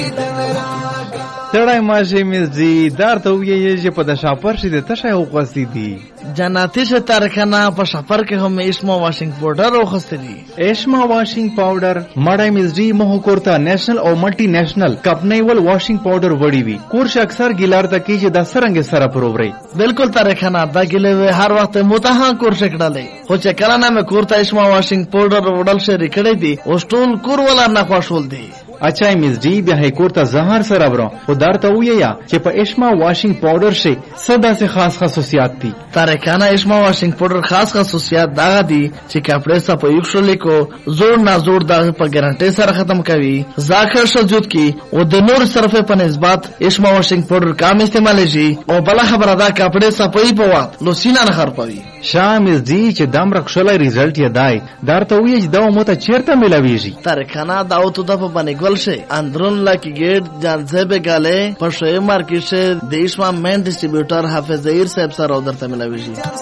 تړای ماشه مزدی دار ته ویې چې په د شاپر شي د تشه وغوستی دي جناتی سے تارکانا په شاپر کې هم اسما واشنګ پاوډر وخستلی اسما واشنګ پاوډر مړای مزدی مو کوړتا نېشنل او ملټي نېشنل کپنیول واشنګ پاوډر وړي وي کورش اکثر ګیلار ته کې چې د سرنګ سره پرووري بالکل تارکانا دا ګلې هر وخت متها کورش کړلې خو چې کله نه مې کورتا اسما واشنګ پاوډر وړل شری کړې دي او ټول کور ولا نه خوشول دي اچھا مزدی بیا هیکور ته زهر سره برو خو درته ویا چې په اسما واشنګ پاوډر شي صدا سے خاص خصوصیات دي تارکانا اسما واشنګ پاوډر خاص خصوصیات دا دي چې کپڑے صاف یوښلې کو زور نه زور دا په ګارانټي سره ختم کوي ذاکر شجود کی او د نور صرفه په نسبت اسما واشنګ پاوډر کم استعمال شي او بل خبره دا کپڑے صفای په وخت لوسینا نه خرپوي شامز دی چې دم رخصله ریزلټ یې دای درته وی چې دا مو ته چیرته ملاویږي تارکانا دا او ته په باندې से अंदरून Laki gate जानसे पे गाले पर शोए मार्केट से देश में मेन डिस्ट्रीब्यूटर हाफिज जहीर साहब सर उधर से मिला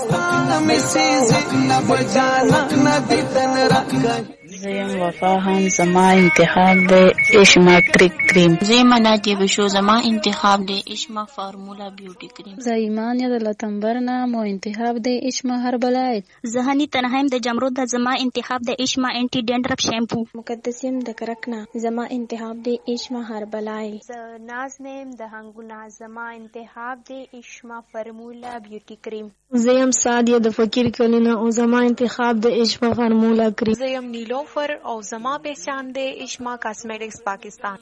زیم وفا هم زما انتخاب دے اشما کریم زیم ناتی بشو زما انتخاب دے اشما فارمولا بیوٹی کریم زایمان یا دلتنبرنا مو انتخاب دے اشما هربلایت زهنی تنهایم د جمرود د زما انتخاب د اشما انټي ډینډرف شیمپو مقدسیم د کرکنا زما انتخاب د اشما هربلای نازنیم د هنګونا زما انتخاب د اشما فارمولا بیوټي کریم زیم سادیه د فقیر کلینا او زما انتخاب د اشما فارمولا کریم زیم نیلوفر او زما پہچان د اشما کاسمیټکس پاکستان